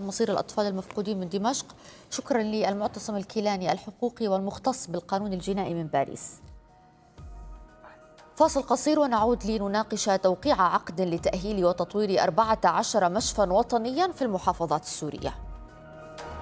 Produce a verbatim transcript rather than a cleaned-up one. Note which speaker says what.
Speaker 1: عن مصير الأطفال المفقودين من دمشق. شكرا للمعتصم الكيلاني الحقوقي والمختص بالقانون الجنائي من باريس. فاصل قصير ونعود لنناقش توقيع عقد لتأهيل وتطوير أربعة عشر مشفى وطنيا في المحافظات السورية.